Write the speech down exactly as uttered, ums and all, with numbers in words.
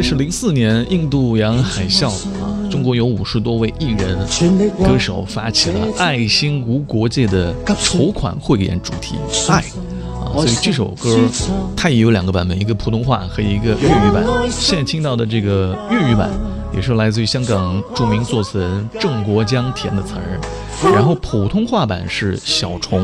这是零四年印度洋海啸啊，中国有五十多位艺人歌手发起了爱心无国界的筹款汇演主题爱啊，所以这首歌它也有两个版本，一个普通话和一个粤语版。现在听到的这个粤语版也是来自于香港著名作词人郑国江填的词儿，然后普通话版是小虫